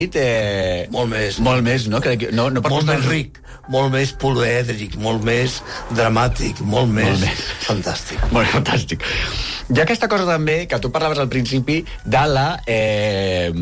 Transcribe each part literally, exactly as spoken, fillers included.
Eh, molt més. Molt més, no? Que, no, no molt més ric, molt més polièdric, molt més dramàtic, molt més, molt més. fantàstic. Molt fantàstic. Hi ha aquesta cosa també, que tu parlaves al principi, de la... Eh,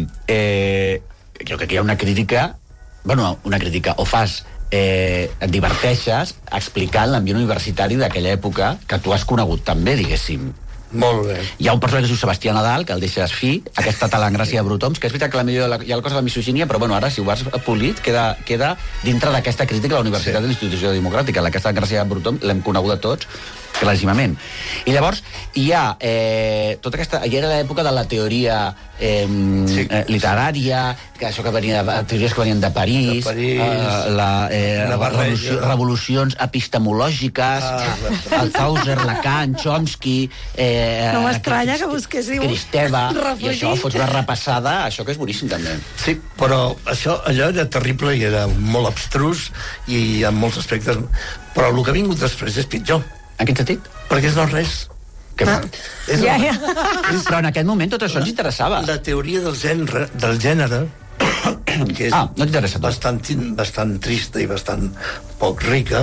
eh, jo crec que hi ha una crítica... Bueno, una crítica, o fas... Eh, et diverteixes explicant l'ambient universitari d'aquella època que tu has conegut també, diguéssim. Molt bé. Hi ha un personatge que es diu Sebastià Nadal, que el deixes fi, aquesta talangràcia de Brutoms, que és veritat que la millor, hi ha el cosa de la misogínia, però bueno, ara si ho has polit, queda, queda dintre d'aquesta crítica a la Universitat sí. de l'Institució Democràtica. Aquesta gràcia de Brutoms l'hem conegut a tots claríssimament. I llavors hi ha eh, tota aquesta... Hi era l'època de la teoria eh, sí. eh, literària, que això que venia de, teories que venien de París, de París eh, la, eh, revolució, revolucions epistemològiques, ah, Althusser, Lacan, Chomsky... Eh, no m'estranya que busquéssiu Cristeva, i això fots una repassada, això que és boníssim també. Sí, però això, allò era terrible i era molt abstrus i en molts aspectes, però el que ha vingut després és pitjor. En quin sentit? Perquè és no res. Que ah. és ja, ja. Però en aquest moment tot això ens interessava. La teoria del gènere, del gènere que és ah, no bastant, bastant trista i bastant poc rica,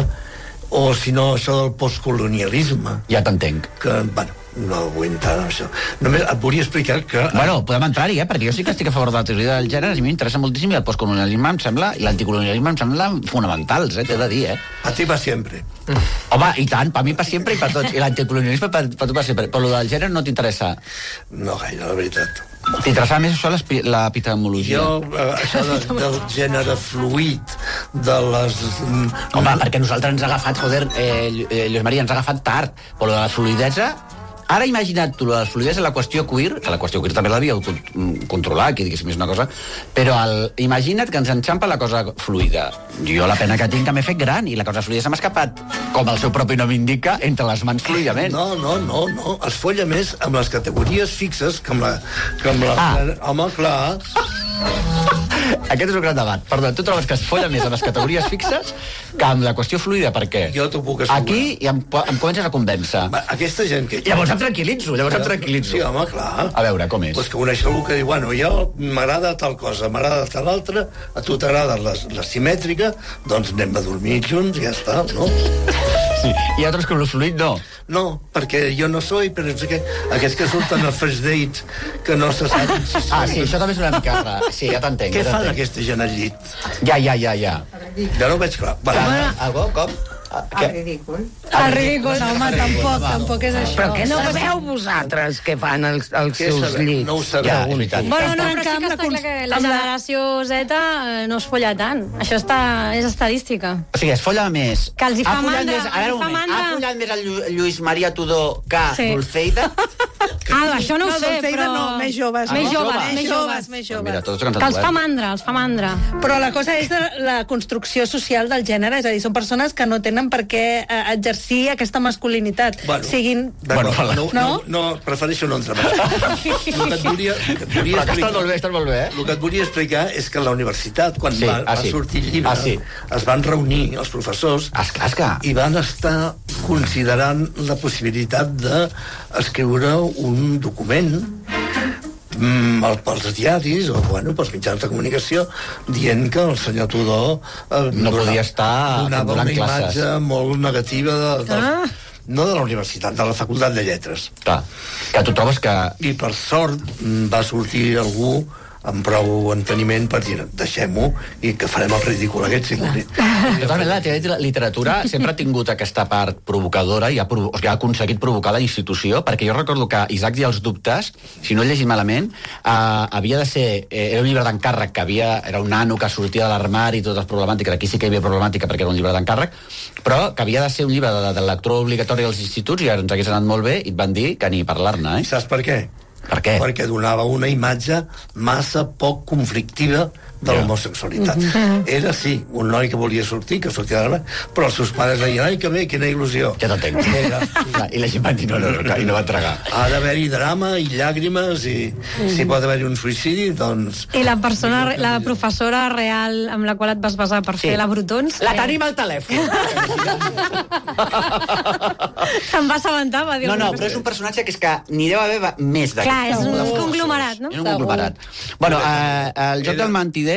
o si no això del postcolonialisme. Ja t'entenc. Que, bueno, no vull entrar en això. Només et volia explicar que... Bueno, podem entrar-hi, eh? Perquè jo sí que estic a favor de la teoria del gènere, a mi m'interessa moltíssim, i el postcolonialisme em sembla, i l'anticolonialisme em sembla fonamentals, eh? T'he de dir, eh? A ti va sempre. Home, i tant, per mi per sempre i per tots. I l'anticolonialisme per, per tu per sempre. Però el del gènere no t'interessa? No gaire, la veritat. T'interessava més això, l'epistemologia? Jo, eh, això de, del gènere fluid, de les... Home, perquè nosaltres ens ha agafat, joder, eh, Lluís Maria, ens ha agafat tard, però de la fluidesa... Ara imagina't tu, la fluidesa, la qüestió queer, que la qüestió queer també l'havíeu controlar, que diguéssim és una cosa, però el, imagina't que ens enxampa la cosa fluida. Jo la pena que tinc que m'he fet gran i la cosa fluida se m'ha escapat, com el seu propi nom indica, entre les mans fluidament. No, no, no, no. Es folla més amb les categories fixes que amb la... Que amb la... Ah. Home, clar... Aquest és un gran debat. Perdó, tu trobes que es folla més amb les categories fixes que amb la qüestió fluida, per què? Jo t'ho puc assegurar. Aquí ja em, em comences a convèncer. Va, aquesta gent que... Llavors em tranquil·litzo, llavors em tranquil·litzo. Sí, home, clar. A veure, com és? Pues que coneix algú que diu, bueno, jo m'agrada tal cosa, m'agrada tal altra, a tu t'agrada la, la simètrica, doncs anem a dormir junts i ja està, no? Sí, i altres que el fluid no. No, perquè jo no soy, però no sé què. Aquests que surten als first dates, que no se saben si són... Ah, sí, això també és una mica rara. Sí, ja t'entenc. Què ja fan aquesta gent al llit? Ja, ja, ja, ja. Ja no ho veig clar. Va, bueno, algo, com? El ridícul. El ridícul, no, home, tampoc, tampoc és això. Però què no sabeu vosaltres què fan els, els seus llits? No ho sabeu. Ja, és veritat. Bueno, no, però sí que està clar que la generació Z no es folla tant. Això està, és estadística. O sigui, es folla més... Que els hi fa mandra. Més, a veure, un moment, ha follat més el Lluís Maria Tudó que sí. Dulceida? Ah, això no ho no, sé, però... No, més joves. Més no? joves, més joves, més joves. Mira, tots que els fa mandra, els fa mandra. Però la cosa és de la construcció social del gènere, és a dir, són persones que no tenen per què exercir aquesta masculinitat. Bueno, siguin... Bueno, no, no, no, prefereixo no entrar més. El que et volia, que et volia explicar... Estàs molt bé, estàs molt bé, eh? El que et volia explicar és que la universitat, quan sí, va, ah, sí. va sortir el llibre, ah, sí. es van reunir els professors esclar, esclar. i van estar considerant la possibilitat d'escriure un document mm, pels diaris o bueno, pels mitjans de comunicació dient que el senyor Tudó eh, no donava, podia estar donava una classes. Imatge molt negativa de, de, ah. no de la universitat, de la facultat de lletres. Clar, que tu trobes que... I per sort va sortir algú amb prou enteniment per dir deixem-ho i que farem el ridícul aquest. Sí, totalment, la teoria de la literatura sempre ha tingut aquesta part provocadora i ha, provo o sigui, ha aconseguit provocar la institució, perquè jo recordo que Isaac i els dubtes, si no he llegit malament, eh, havia de ser, eh, era un llibre d'encàrrec que havia, era un nano que sortia de l'armari i totes les problemàtiques, aquí sí que hi havia problemàtica perquè era un llibre d'encàrrec, però que havia de ser un llibre de, de lectura obligatòria als instituts i ens hagués anat molt bé i et van dir que ni parlar-ne, eh? Saps per què? Per què? Perquè donava una imatge massa poc conflictiva de l'homosexualitat. Era, sí, un noi que volia sortir, que sortia de la... però els seus pares deien, ai, que bé, quina il·lusió. Ja t'entenc. Era... I la gent va dir, no, no, no, i no va entregar. Ha d'haver-hi drama i llàgrimes, i si pot haver-hi un suïcidi, doncs... I la persona, la professora real amb la qual et vas basar per Sí. fer la Brutons... La tenim al telèfon. Se'n va assabentar, va dir... No, no, però és un personatge que és que n'hi deu haver més d'aquest. Clar, és un tipus de conglomerat, no? És un conglomerat. Bueno, eh, el joc del mentider